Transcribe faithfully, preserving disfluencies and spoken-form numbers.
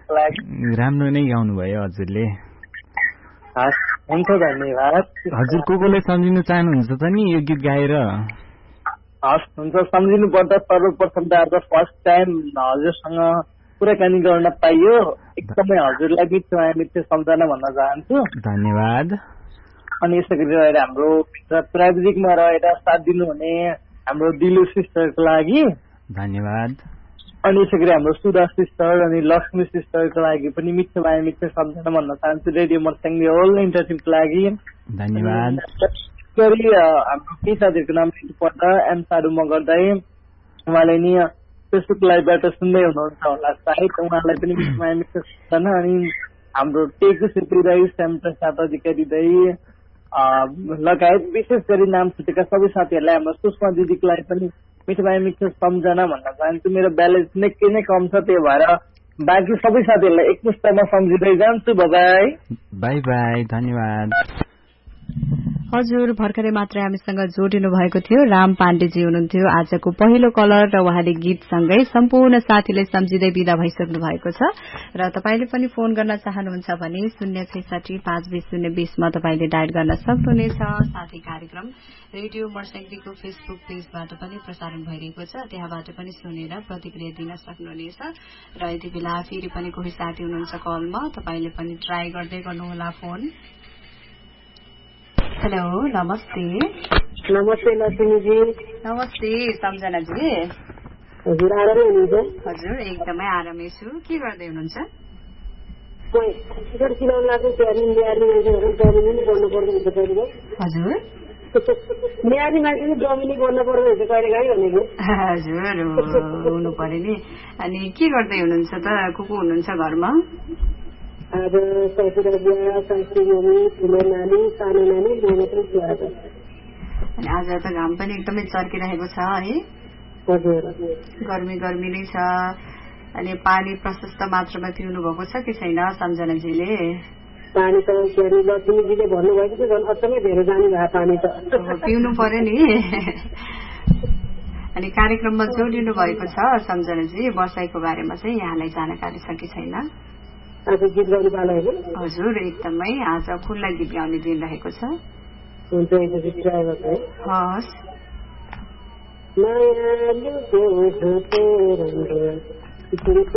दिनको लागि। राम्रो नै गाउनु भयो हजुरले। हस् हुन्छ धन्यवाद। हजुर को कोले सम्झिनु चाहनुहुन्छ त नि यो गीत गाएर? हस् हुन्छ, सम्झिनु पर्दा सर्वप्रथम त आज फर्स्ट टाइम हजुरसँग कुराकानी गर्न पाइयो, एकदमै हजुरलाई मिठो माया मिठो सम्झना भन्न चाहन्छु। धन्यवाद। अनि यसै गरी रहेर हाम्रो प्राविधिकमा रहेर साथ दिनुहुने हाम्रो दिलु सिस्टरको लागि धन्यवाद। अनि यसै गरी हाम्रो सुधा सिस्टर अनि लक्ष्मी सिस्टरको लागि पनि मिठो माया मिठो सम्झना भन्न चाहन्छु। रेडियो मर्स्याङ होल इन्टरटिमको लागि धन्यवाद। गरी हाम्रो केही साथीहरूको नाम लिनु पर्दा एम सारू मगर्दै उहाँले नि फेसबुक लाइभबाट सुन्दै हुनुहुन्छ होला सायद, उहाँलाई पनि मिठो माया मिठो सम्झना। अनि हाम्रो टेकु छेत्री दाई, श्याम प्रसाद अधिकारी दाई लगायत विशेष गरी नाम छुटेका सबै साथीहरूलाई हाम्रो सुषमा दिदीको लागि पनि मिठो माया मिठो सम्झना भन्न चाहन्छु। मेरो ब्यालेन्स निकै नै कम छ, त्यही भएर बाँकी सबै साथीहरूलाई एकमुष्टमा सम्झिँदै जान्छु। By by by. धन्यवाद। हजुर भर्खरै मात्रै हामीसँग जोडिनु भएको थियो राम पाण्डेजी हुनुहुन्थ्यो आजको पहिलो कलर र उहाँले गीतसँगै सम्पूर्ण साथीले सम्झिँदै विदा भइसक्नु भएको छ। र तपाईले पनि फोन गर्न चाहनुहुन्छ भने शून्य छैसठी पाँच बीस शून्य बीसमा तपाईले डायल गर्न सक्नुहुनेछ। साथै कार्यक्रम रेडियो मर्स्याङको फेसबुक पेजबाट पनि प्रसारण भइरहेको छ, त्यहाँबाट पनि सुनेर प्रतिक्रिया दिन सक्नुहुनेछ। र यति बेला फेरि पनि कोही साथी हुनुहुन्छ कलमा, तपाईले पनि ट्राई गर्दै गर्नुहोला फोन। हेलो नमस्ते। नमस्ते लक्ष्मीजी। नमस्ते सम्झनाजी। हजुर आरामै हुनुहुन्छ? हजुर एकदमै आरामै छु। के गर्दै हुनुहुन्छ? हजुर न्यारी मान्छे डोमिनिक बन्न पर्दो हुन्छ कहिले काहीँ भनेको। हजुर हुनु पर्यो नि। अनि के गर्दै हुनुहुन्छ त? को को हुनुहुन्छ घरमा? अब ससुरा बुवा, सासू मम्मी, ठुलो नानी, सानो नानी, म मात्रै छु आज। अनि आज त घाम पनि एकदमै चर्किरहेको छ है? हजुर गर्मी गर्मी नै छ। अनि पानी प्रशस्त मात्रामा पिउनु भएको छ कि छैन सम्झनाजीले? पानी त लक्ष्मीजीले भन्नुभएको थियो, झन् अचम्मै धेरै जानु भएको पानी त पिउनु पर्यो नि। अनि कार्यक्रममा जोडिनु भएको छ सम्झनाजी, वर्षाको बारेमा चाहिँ यहाँलाई जानकारी छ कि छैन? आज गीत गाउने पालो होइन? हजुर एकदमै आज खुल्ला गीत गाउने दिन रहेको छ। हुन्छ हस्। मायालुको